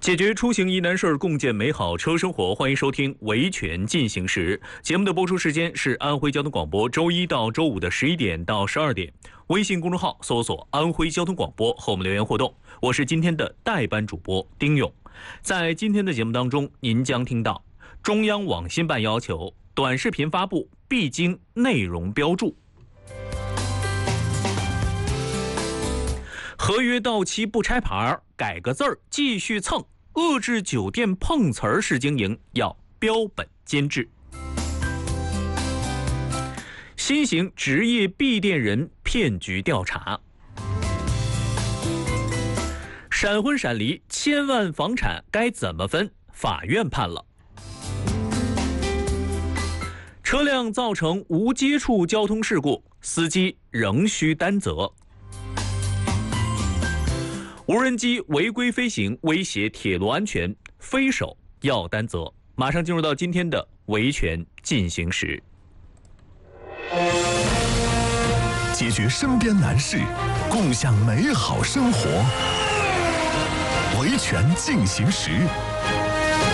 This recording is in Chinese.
解决出行疑难事儿，共建美好车生活。欢迎收听《维权进行时》节目的播出时间是安徽交通广播周一到周五的11点到12点。微信公众号搜索“安徽交通广播”和我们留言互动。我是今天的代班主播丁勇。在今天的节目当中，您将听到中央网信办要求短视频发布必经内容标注。合约到期不拆牌，改个字儿继续蹭，遏制酒店碰瓷儿式经营，要标本兼治。新型职业闭店人骗局调查。闪婚闪离1000万房产该怎么分？法院判了。车辆造成无接触交通事故，司机仍需担责。无人机违规飞行威胁铁路安全，飞手要担责。马上进入到今天的维权进行时。 解决身边难事，共享美好生活。维权进行时。